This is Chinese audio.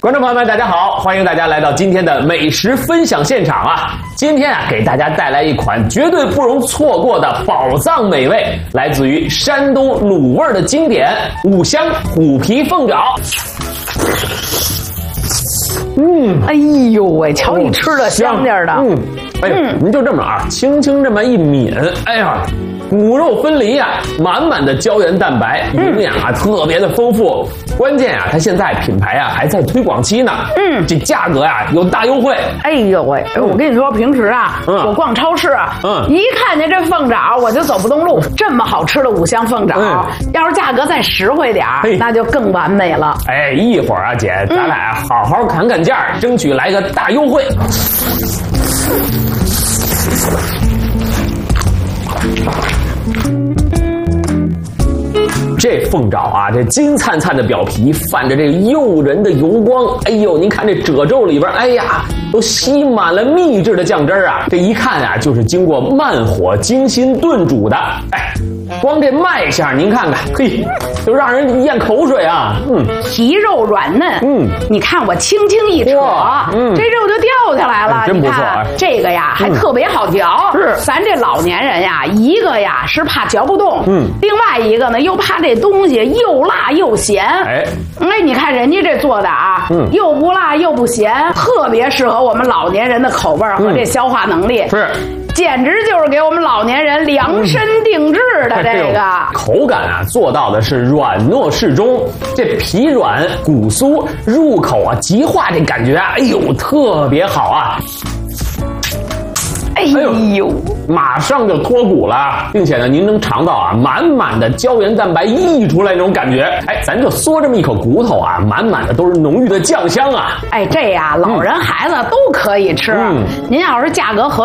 观众朋友们，大家好，欢迎大家来到今天的美食分享现场啊！今天啊，给大家带来一款绝对不容错过的宝藏美味，来自于山东卤味的经典五香虎皮凤爪。 哎呦喂，瞧你吃的香点的。 您就这么啊，轻轻这么一抿，哎呀，骨肉分离啊，满满的胶原蛋白，营养啊特别的丰富。关键啊，它现在品牌啊还在推广期呢。这价格啊有大优惠。 哎呦喂，我跟你说，平时啊，我逛超市啊，一看见这凤爪我就走不动路。这么好吃的五香凤爪，要是价格再实惠点那就更完美了。 哎，一会儿啊，姐，咱俩好好砍砍价，争取来个大优惠。这凤爪啊，这金灿灿的表皮泛着这诱人的油光，哎呦，您看这褶皱里边，哎呀，都吸满了秘制的酱汁啊！这一看啊，就是经过慢火精心炖煮的。哎，光这卖相您看看，嘿，就让人咽口水啊！ 皮肉软嫩，你看我轻轻一扯，这肉就掉下来了。 真不错， 你看这个呀，还特别好嚼。 是， 咱这老年人呀，一个呀是怕嚼不动，另外一个呢又怕这东西又辣又咸。哎，你看人家这做的啊，又不辣又不咸，特别适合我们老年人的口味和这消化能力。 是。 简直就是给我们老年人量身定制的这个口感啊，做到的是软糯适中，这皮软骨酥，入口啊即化，这感觉啊，哎呦，特别好啊！ 哎呦， 马上就脱骨了，并且呢，您能尝到啊，满满的胶原蛋白溢出来那种感觉。哎，咱就嗦这么一口骨头啊，满满的都是浓郁的酱香啊。 哎，这呀，老人孩子都可以吃。您要是价格合